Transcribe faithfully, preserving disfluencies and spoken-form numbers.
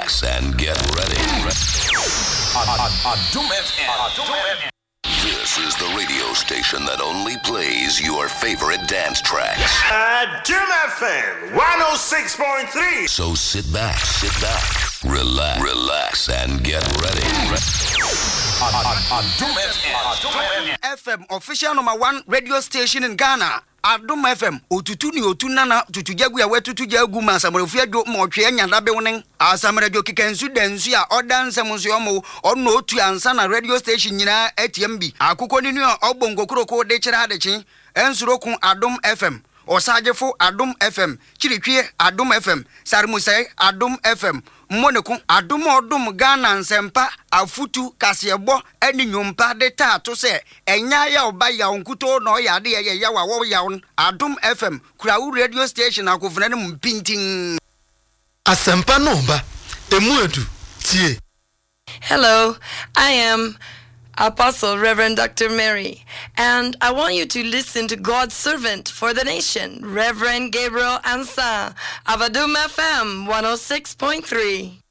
relax, and get ready. This is the radio station that only plays your favorite dance tracks. Doom F M one oh six point three. So sit back, sit back, relax, relax, and get ready. Doom F M, official number one radio station in Ghana. Adum F M otutu ni otunana tutujagu ya wetutu jagu masamrefia do motwe nyanda be wonen asamrejo kikensu densu ya odanse munso yomo ono otu ansa na radio station nyina atm bi akoko ni no obongo kroko de kira adechi ensurokun Adum F M osagefo Adum F M chiritwie Adum F M sarmusai Adum F M Monekun Adum Odum Ghana nsempa afutu kasebo eni nyompa de tato se enya ya oba ya onkuto no ya de ye ya wa wo ya Adum F M kurawu radio station akofuna ne mpintin asempa no ba emu edu tie. Hello, I am Apostle Reverend Doctor Mary, and I want you to listen to God's servant for the nation, Reverend Gabriel Ansa of Adum F M one oh six point three.